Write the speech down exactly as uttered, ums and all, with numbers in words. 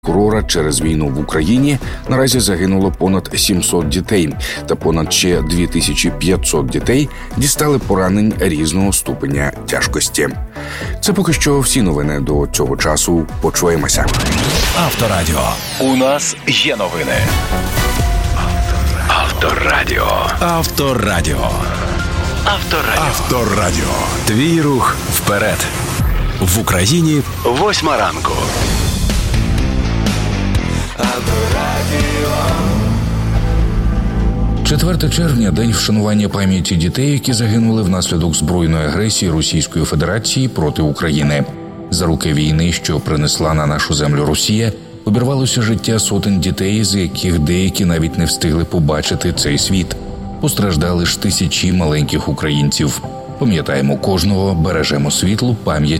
Прокурора через війну в Україні наразі загинуло понад сімсот дітей, та понад ще дві тисячі п'ятсот дітей дістали поранень різного ступеня тяжкості. Це поки що всі новини до цього часу. Почуємося. Авторадіо. У нас є новини. Авторадіо. Авторадіо. Авторадіо. Авторадіо. Твій рух вперед. В Україні восьма ранку. четвертого червня – день вшанування пам'яті дітей, які загинули внаслідок збройної агресії Російської Федерації проти України. За роки війни, що принесла на нашу землю Росія, обірвалося життя сотень дітей, з яких деякі навіть не встигли побачити цей світ. Постраждали ж тисячі маленьких українців. Пам'ятаємо кожного, бережемо світлу пам'ять